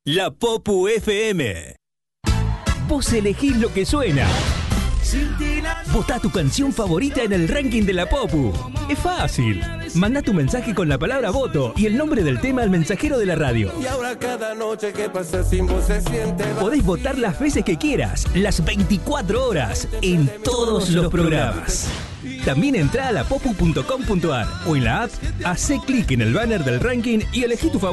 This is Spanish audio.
La Popu FM. Vos elegís lo que suena. Votá tu canción favorita en el ranking de la Popu. Es fácil. Mandá tu mensaje con la palabra voto y el nombre del tema al mensajero de la radio. Y ahora cada noche que pasa sin vos se siente. Podés votar las veces que quieras, las 24 horas, en todos los programas. También entrá a lapopu.com.ar o en la app, hacé clic en el banner del ranking y elegí tu favorito.